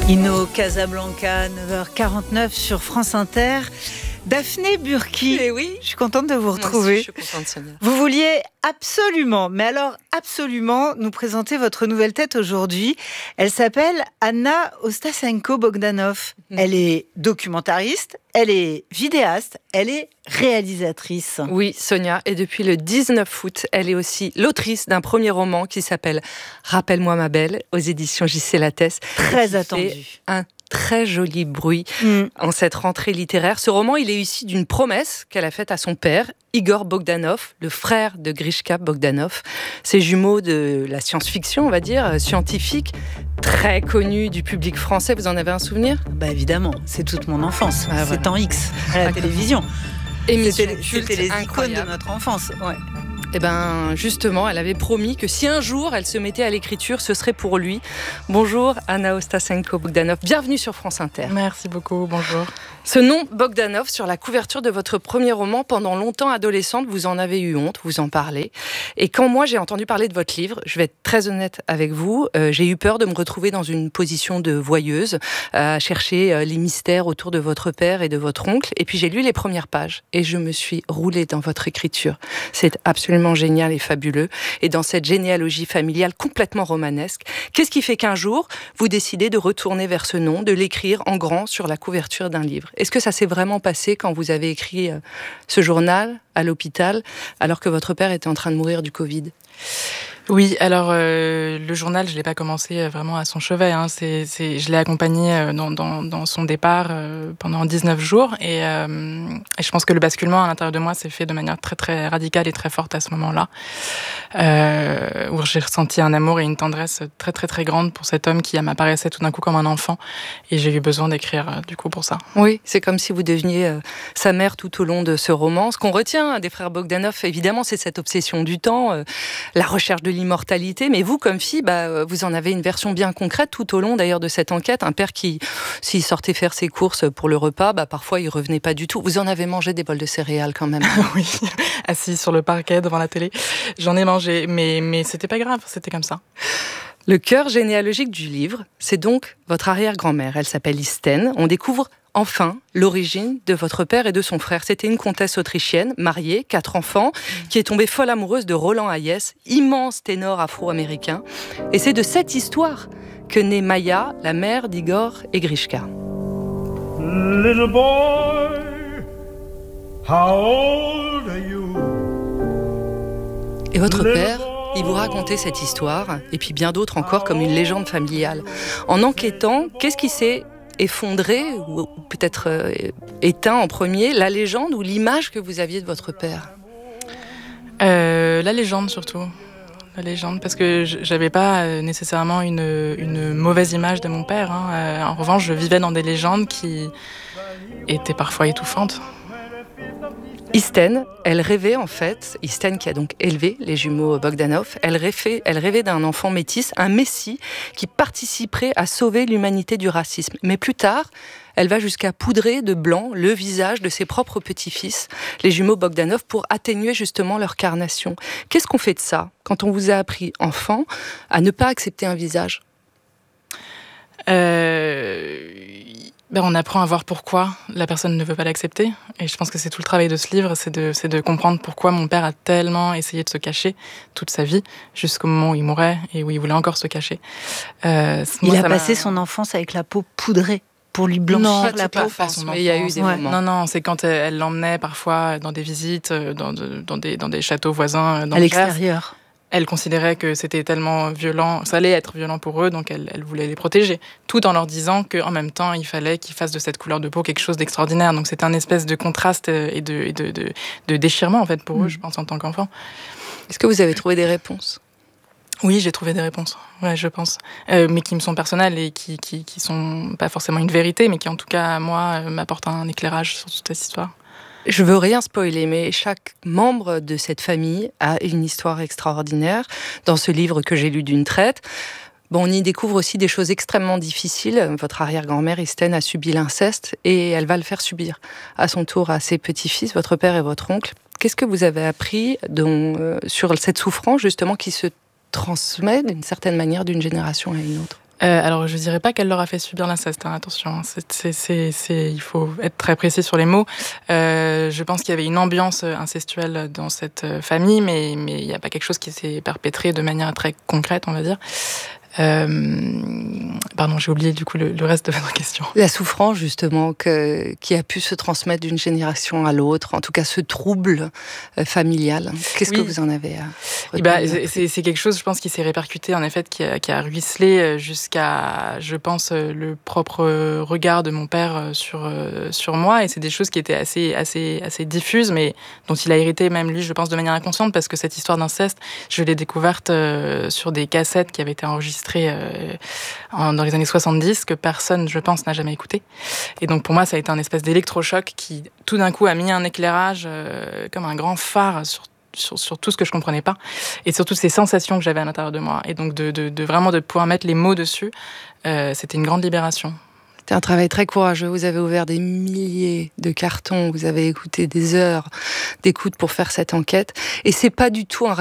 Inno Casablanca, 9h49 sur France Inter. Daphné Burki, Eh oui. je suis contente de vous retrouver. Moi aussi, je suis contente, Sonia. Vous vouliez absolument, mais alors absolument, nous présenter votre nouvelle tête aujourd'hui. Elle s'appelle Anna Ostasenko-Bogdanov. Elle est documentariste, elle est vidéaste, elle est réalisatrice. Oui, Sonia, et depuis le 19 août, elle est aussi l'autrice d'un premier roman qui s'appelle « Rappelle-moi ma belle » aux éditions J.C. Lattès. Très attendu. Un très joli bruit en cette rentrée littéraire. Ce roman, il est issu d'une promesse qu'elle a faite à son père, Igor Bogdanov, le frère de Grishka Bogdanov. Ces jumeaux de la science-fiction, on va dire, scientifiques, très connus du public français. Vous en avez un souvenir ? Bah évidemment, c'est toute mon enfance. Ah, c'est en X, à la télévision. C'était les icônes de notre enfance. Ouais. Eh bien, justement, elle avait promis que si un jour elle se mettait à l'écriture, ce serait pour lui. Bonjour, Anna Ostasenko-Bogdanov. Bienvenue sur France Inter. Merci beaucoup, bonjour. Ce nom, Bogdanov, sur la couverture de votre premier roman, pendant longtemps adolescente, vous en avez eu honte, vous en parlez. Et quand moi, j'ai entendu parler de votre livre, je vais être très honnête avec vous, j'ai eu peur de me retrouver dans une position de voyeuse, à chercher les mystères autour de votre père et de votre oncle. Et puis j'ai lu les premières pages et je me suis roulée dans votre écriture. C'est absolument génial et fabuleux. Et dans cette généalogie familiale complètement romanesque, qu'est-ce qui fait qu'un jour, vous décidez de retourner vers ce nom, de l'écrire en grand sur la couverture d'un livre ? Est-ce que ça s'est vraiment passé quand vous avez écrit ce journal à l'hôpital, alors que votre père était en train de mourir du Covid ? Oui, alors le journal, je ne l'ai pas commencé vraiment à son chevet. Je l'ai accompagné dans son départ pendant 19 jours. Et je pense que le basculement à l'intérieur de moi s'est fait de manière très, très radicale et très forte à ce moment-là. Où j'ai ressenti un amour et une tendresse très, très, très grande pour cet homme qui m'apparaissait tout d'un coup comme un enfant. Et j'ai eu besoin d'écrire du coup pour ça. Oui, c'est comme si vous deveniez sa mère tout au long de ce roman. Ce qu'on retient des frères Bogdanov, évidemment, c'est cette obsession du temps, la recherche de l'immortalité, mais vous, comme fille, vous en avez une version bien concrète tout au long d'ailleurs de cette enquête. Un père qui, s'il sortait faire ses courses pour le repas, parfois il revenait pas du tout. Vous en avez mangé des bols de céréales quand même. Oui, assis sur le parquet devant la télé. J'en ai mangé, mais c'était pas grave, c'était comme ça. Le cœur généalogique du livre, c'est donc votre arrière-grand-mère. Elle s'appelle Isten. On découvre enfin l'origine de votre père et de son frère. C'était une comtesse autrichienne, mariée, 4 enfants, qui est tombée folle amoureuse de Roland Hayes, immense ténor afro-américain. Et c'est de cette histoire que naît Maya, la mère d'Igor et Grishka. Little boy, how old are you? Et votre père, il vous racontait cette histoire, et puis bien d'autres encore, comme une légende familiale. En enquêtant, qu'est-ce qui s'est effondré, ou peut-être éteint en premier, la légende ou l'image que vous aviez de votre père ? La légende surtout. La légende, parce que j'avais pas nécessairement une mauvaise image de mon père. En revanche, je vivais dans des légendes qui étaient parfois étouffantes. Isten, elle rêvait en fait, Isten qui a donc élevé les jumeaux Bogdanov, elle rêvait d'un enfant métis, un messie qui participerait à sauver l'humanité du racisme. Mais plus tard, elle va jusqu'à poudrer de blanc le visage de ses propres petits-fils, les jumeaux Bogdanov, pour atténuer justement leur carnation. Qu'est-ce qu'on fait de ça quand on vous a appris, enfant, à ne pas accepter un visage ? On apprend à voir pourquoi la personne ne veut pas l'accepter. Et je pense que c'est tout le travail de ce livre, c'est de comprendre pourquoi mon père a tellement essayé de se cacher toute sa vie, jusqu'au moment où il mourait et où il voulait encore se cacher. Il a passé son enfance avec la peau poudrée pour lui blanchir la peau. Mais il y a eu des moments. Non, c'est quand elle l'emmenait parfois dans des visites, dans des châteaux voisins. À l'extérieur. Elle considérait que c'était tellement violent, ça allait être violent pour eux, donc elle voulait les protéger, tout en leur disant qu'en même temps, il fallait qu'ils fassent de cette couleur de peau quelque chose d'extraordinaire. Donc c'était un espèce de contraste et de déchirement en fait pour eux, je pense, en tant qu'enfants. Est-ce que vous avez trouvé des réponses ? Oui, j'ai trouvé des réponses, ouais, je pense, mais qui me sont personnelles et qui sont pas forcément une vérité, mais qui en tout cas, moi, m'apportent un éclairage sur toute cette histoire. Je veux rien spoiler, mais chaque membre de cette famille a une histoire extraordinaire. Dans ce livre que j'ai lu d'une traite, on y découvre aussi des choses extrêmement difficiles. Votre arrière-grand-mère, Isten, a subi l'inceste et elle va le faire subir à son tour à ses petits-fils, votre père et votre oncle. Qu'est-ce que vous avez appris sur cette souffrance, justement, qui se transmet d'une certaine manière d'une génération à une autre ? Alors, je dirais pas qu'elle leur a fait subir l'inceste, attention. Il faut être très précis sur les mots. Je pense qu'il y avait une ambiance incestuelle dans cette famille, mais il n'y a pas quelque chose qui s'est perpétré de manière très concrète, on va dire. Pardon, j'ai oublié du coup le reste de votre question. La souffrance justement qui a pu se transmettre d'une génération à l'autre, en tout cas ce trouble familial. Qu'est-ce que vous en avez à retenir ? C'est quelque chose, je pense, qui s'est répercuté en effet, qui a ruisselé jusqu'à, je pense, le propre regard de mon père sur moi, et c'est des choses qui étaient assez diffuses, mais dont il a hérité même lui, je pense, de manière inconsciente, parce que cette histoire d'inceste, je l'ai découverte sur des cassettes qui avaient été enregistrées dans les années 70, que personne, je pense, n'a jamais écouté. Et donc, pour moi, ça a été un espèce d'électrochoc qui, tout d'un coup, a mis un éclairage comme un grand phare sur tout ce que je comprenais pas, et sur toutes ces sensations que j'avais à l'intérieur de moi. Et donc, vraiment de pouvoir mettre les mots dessus, c'était une grande libération. C'était un travail très courageux. Vous avez ouvert des milliers de cartons, vous avez écouté des heures d'écoute pour faire cette enquête. Et c'est pas du tout un